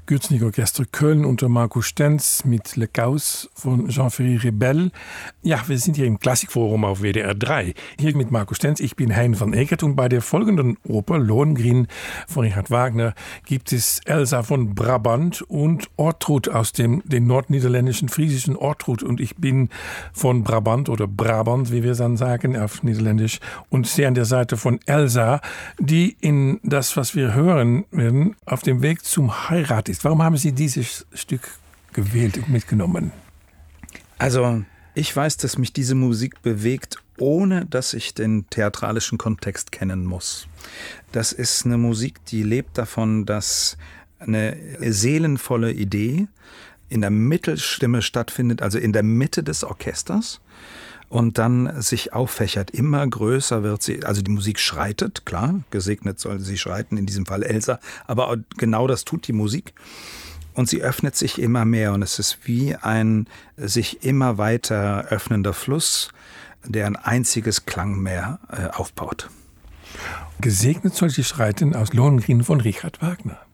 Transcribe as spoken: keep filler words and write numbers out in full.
Gürzenich Orchester Köln unter Marco Stenz mit Le Chaos von Jean-Ferry Rebell. Ja, wir sind hier im Klassikforum auf W D R drei. Hier mit Marco Stenz, ich bin Hein van Ekert und bei der folgenden Oper Lohengrin von Richard Wagner gibt es Elsa von Brabant und Ortrud aus dem den nordniederländischen friesischen Ortrud. Und ich bin von Brabant oder Brabant, wie wir dann sagen, auf Niederländisch und sehr an der Seite von Elsa, die in das, was wir hören werden, auf dem Weg zum Heirat ist. Warum haben Sie dieses Stück gewählt und mitgenommen? Also, ich weiß, dass mich diese Musik bewegt, ohne dass ich den theatralischen Kontext kennen muss. Das ist eine Musik, die lebt davon, dass eine seelenvolle Idee in der Mittelstimme stattfindet, also in der Mitte des Orchesters. Und dann sich auffächert, immer größer wird sie, also die Musik schreitet, klar, gesegnet soll sie schreiten, in diesem Fall Elsa, aber genau das tut die Musik. Und sie öffnet sich immer mehr und es ist wie ein sich immer weiter öffnender Fluss, der ein einziges Klangmeer äh, aufbaut. Gesegnet soll sie schreiten aus Lohengrin von Richard Wagner.